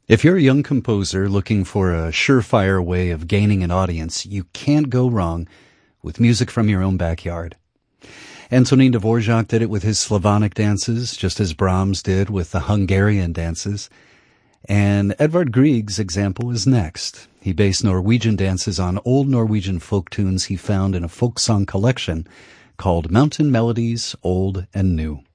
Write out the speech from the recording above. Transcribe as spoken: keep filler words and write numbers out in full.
If you're a young composer looking for a surefire way of gaining an audience, you can't go wrong with music from your own backyard. Antonín Dvorak did it with his Slavonic dances, just as Brahms did with the Hungarian dances. And Edvard Grieg's example is next. He based Norwegian dances on old Norwegian folk tunes he found in a folk song collection called Mountain Melodies, Old and New.